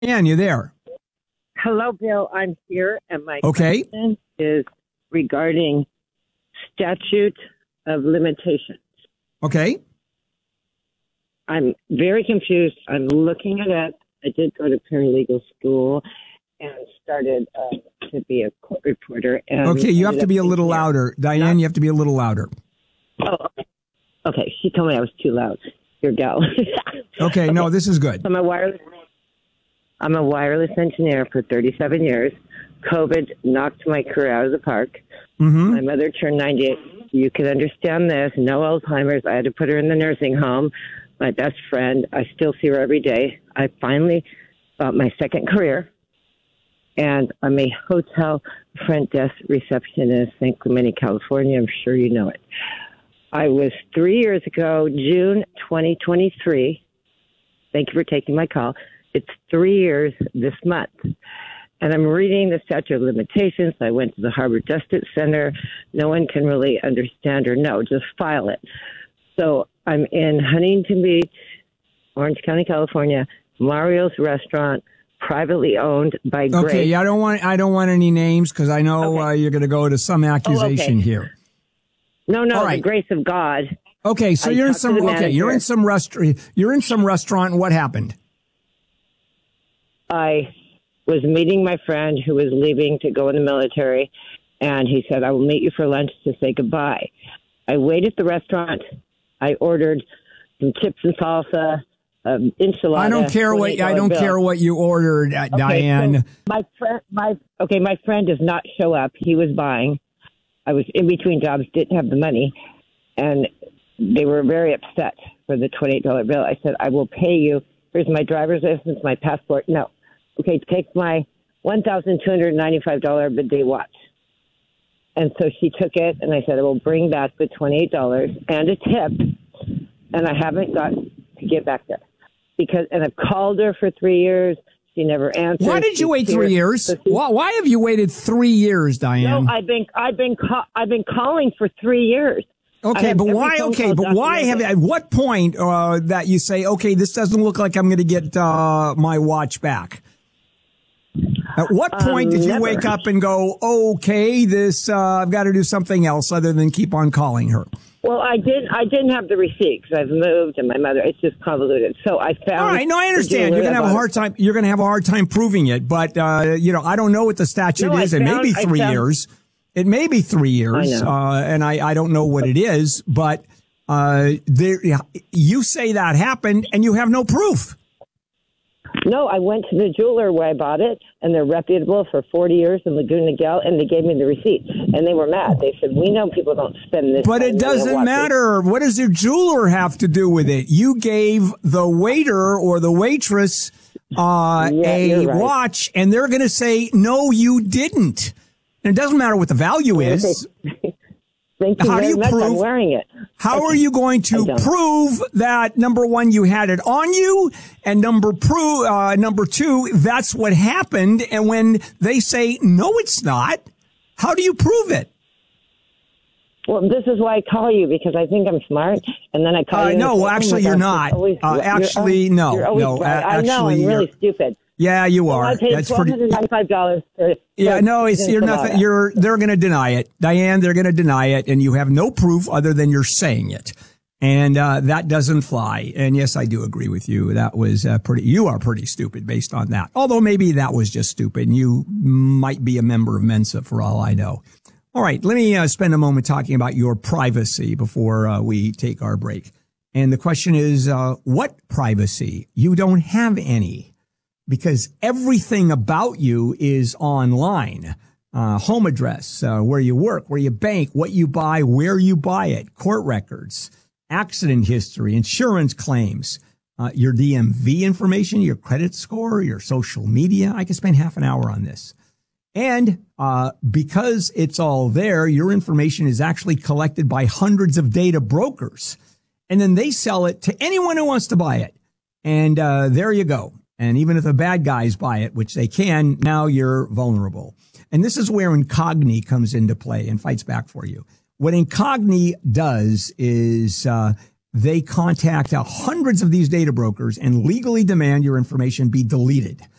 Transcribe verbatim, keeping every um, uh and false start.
Ann, you there? Hello, Bill. I'm here, and my okay. question is regarding statute of limitations. Okay. I'm very confused. I'm looking it up. I did go to paralegal school and started uh, to be a court reporter. And okay, you have to be a little louder. Diane, not, you have to be a little louder. Oh, okay. Okay, she told me I was too loud. Your gal. okay, okay, no, this is good. I'm a wireless, I'm a wireless engineer for thirty-seven years. COVID knocked my career out of the park. Mm-hmm. My mother turned ninety-eight. You can understand this. No Alzheimer's. I had to put her in the nursing home. My best friend. I still see her every day. I finally got my second career, and I'm a hotel front desk receptionist in San Clemente, California. I'm sure you know it. I was three years ago, June twenty twenty-three. Thank you for taking my call. It's three years this month. And I'm reading the statute of limitations. I went to the Harbor Justice Center. No one can really understand or know. Just file it. So I'm in Huntington Beach, Orange County, California, Mario's Restaurant, privately owned by Grace. Okay, yeah, I don't want I don't want any names because I know okay. uh, you're going to go to some accusation oh, okay. here. No, no, All right. The grace of God. Okay, so I you're in some okay, you're in some restaurant. You're in some restaurant. What happened? I was meeting my friend who was leaving to go in the military, and he said, I will meet you for lunch to say goodbye. I waited at the restaurant. I ordered some chips and salsa, um, enchilada. I don't care what I don't bill. care what you ordered, uh, okay, Diane. So my friend, my okay, my friend does not show up. He was buying. I was in between jobs, didn't have the money, and they were very upset for the twenty-eight dollar bill. I said, I will pay you. Here's my driver's license, my passport. No. Okay, take my one thousand two hundred ninety-five dollars bidet watch. And so she took it, and I said, I will bring back the twenty-eight dollars and a tip, and I haven't got to get back there. because And I've called her for three years. She never answered. Why did you wait three years? So why, why have you waited three years, Diane? No, I've been, I've been, ca- I've been calling for three years. Okay, but why? Okay, but why have? At what point uh, that you say, okay, this doesn't look like I'm going to get uh, my watch back? At what point um, did you never. wake up and go, okay, this uh, I've got to do something else other than keep on calling her? Well, I didn't. I didn't have the receipt because I've moved, and my mother. It's just convoluted. So I found. All right, no, I understand. You're gonna have a hard time. You're gonna have a hard time proving it, but uh, you know, I don't know what the statute no, is. I It found, may be three found, years. It may be three years, I uh, and I, I don't know what it is. But uh, there, you say that happened, and you have no proof. No, I went to the jeweler where I bought it, and they're reputable for forty years in Laguna Niguel, and they gave me the receipt, and they were mad. They said, we know people don't spend this. But it doesn't matter. It. What does your jeweler have to do with it? You gave the waiter or the waitress uh, yeah, a right. watch, and they're going to say, no, you didn't. And it doesn't matter what the value is. Thank you How very do you much. prove, I'm wearing it. How are you going to prove that, number one, you had it on you, and number pro, uh, number two, that's what happened, and when they say, no, it's not, how do you prove it? Well, this is why I call you, because I think I'm smart, and then I call uh, you. No, well, actually, you're not. Always, uh, actually, you're, no. You're always no, right. actually, I know, I'm really stupid. Yeah, you so are. I paid That's twelve hundred ninety-five dollars pretty. For, yeah, for no, it's you're nothing. You're they're going to deny it, Diane. They're going to deny it, and you have no proof other than you're saying it, and uh, that doesn't fly. And yes, I do agree with you. That was uh, pretty. You are pretty stupid based on that. Although maybe that was just stupid, and you might be a member of Mensa for all I know. All right, let me uh, spend a moment talking about your privacy before uh, we take our break. And the question is, uh, what privacy? You don't have any. Because everything about you is online. Uh, home address, uh, where you work, where you bank, what you buy, where you buy it, court records, accident history, insurance claims, uh, your D M V information, your credit score, your social media. I could spend half an hour on this. And uh, because it's all there, your information is actually collected by hundreds of data brokers. And then they sell it to anyone who wants to buy it. And uh, there you go. And even if the bad guys buy it, which they can, now you're vulnerable. And this is where Incogni comes into play and fights back for you. What Incogni does is uh, they contact uh, hundreds of these data brokers and legally demand your information be deleted.